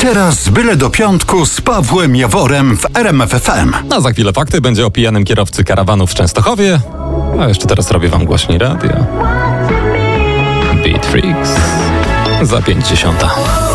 Teraz byle do piątku z Pawłem Jaworem w RMF FM. A za chwilę fakty, będzie o pijanym kierowcy karawanu w Częstochowie. A jeszcze teraz robię wam głośniej radio. Beat Freaks za 5:10.